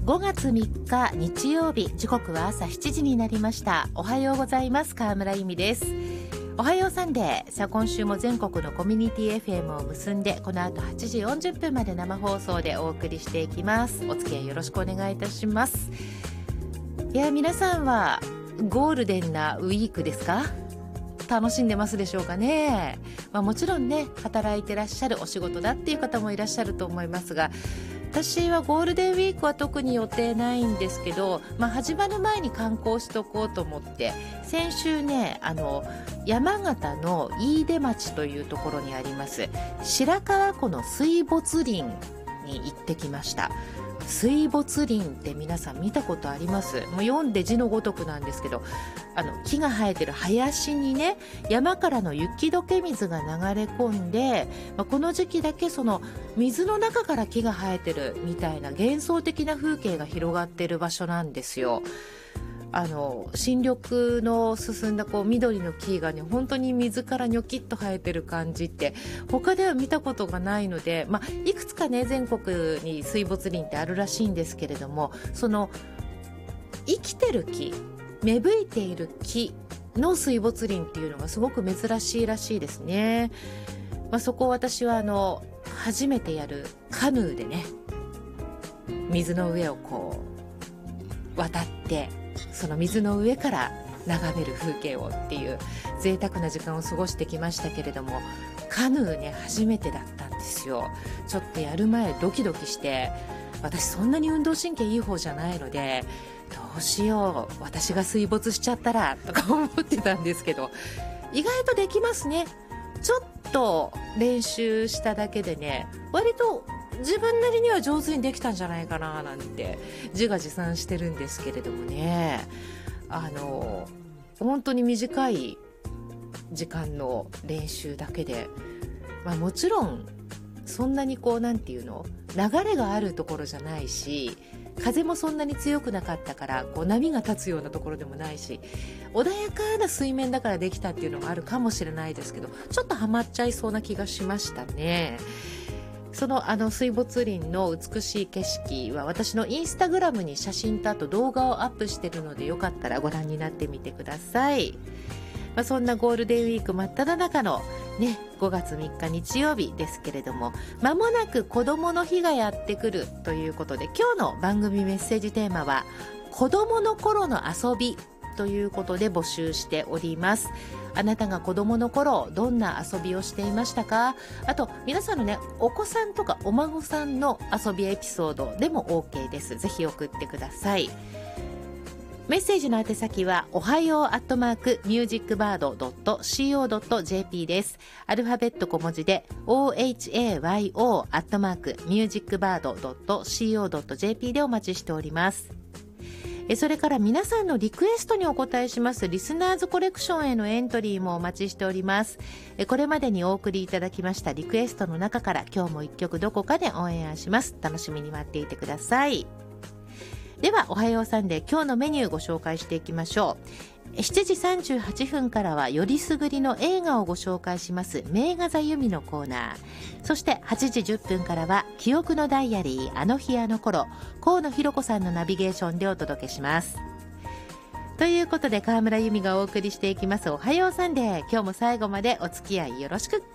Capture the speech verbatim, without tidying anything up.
ごがつみっか日曜日、時刻は朝しちじになりました。おはようございます。川村由美です。おはようサンデー。さあ、今週も全国のコミュニティ エフエム を結んで、この後はちじよんじゅっぷんまで生放送でお送りしていきます。お付き合いよろしくお願いいたします。いや、皆さんはゴールデンなウィークですか？楽しんでますでしょうかね。まあ、もちろんね、働いてらっしゃるお仕事だっていう方もいらっしゃると思いますが、私はゴールデンウィークは特に予定ないんですけど、まあ、始まる前に観光しとこうと思って、先週ね、あの山形の飯豊町というところにあります白川湖の水没林に行ってきました。水没林って皆さん見たことあります？もう読んで字のごとくなんですけど、あの木が生えてる林にね、山からの雪解け水が流れ込んで、まあ、この時期だけその水の中から木が生えてるみたいな幻想的な風景が広がってる場所なんですよ。あの新緑の進んだこう緑の木がね、本当に水からニョキッと生えてる感じって他では見たことがないので、まあ、いくつかね全国に水没林ってあるらしいんですけれども、その生きてる木、芽吹いている木の水没林っていうのがすごく珍しいらしいですね。まあ、そこを私はあの初めてやるカヌーでね、水の上をこう渡って、その水の上から眺める風景をっていう贅沢な時間を過ごしてきましたけれども、カヌーね初めてだったんですよ。ちょっとやる前ドキドキして、私そんなに運動神経いい方じゃないので、どうしよう、私が水没しちゃったらとか思ってたんですけど、意外とできますね。ちょっと練習しただけでね、割と自分なりには上手にできたんじゃないかななんて自画自賛してるんですけれどもね、あの本当に短い時間の練習だけで、まあ、もちろんそんなにこうなんていうの、流れがあるところじゃないし、風もそんなに強くなかったからこう波が立つようなところでもないし、穏やかな水面だからできたっていうのがあるかもしれないですけど、ちょっとハマっちゃいそうな気がしましたね。そのあの水没林の美しい景色は私のインスタグラムに写真とあと動画をアップしているので、よかったらご覧になってみてください。まあ、そんなゴールデンウィーク真っ只中の、ね、ごがつみっか日曜日ですけれども、間もなく子どもの日がやってくるということで、今日の番組メッセージテーマは子どもの頃の遊びということで募集しております。あなたが子供の頃どんな遊びをしていましたか？あと皆さんのね、お子さんとかお孫さんの遊びエピソードでも OK です。ぜひ送ってください。メッセージの宛先はおはようアットマークミュージックバードドットシーオードットジェーピー です。アルファベット小文字で オーエイチエーワイオー アットマークミュージックバードドットシーオードットジェーピー でお待ちしております。それから皆さんのリクエストにお答えしますリスナーズコレクションへのエントリーもお待ちしております。これまでにお送りいただきましたリクエストの中から今日も一曲どこかでオンエアします。楽しみに待っていてください。ではおはようサンデー、今日のメニューご紹介していきましょう。しちじさんじゅうはっぷんからはよりすぐりの映画をご紹介します名画座由美のコーナー。そしてはちじじゅっぷんからは記憶のダイアリー、あの日あの頃、河野弘子さんのナビゲーションでお届けします。ということで川村由美がお送りしていきますおはようサンデー、今日も最後までお付き合いよろしく。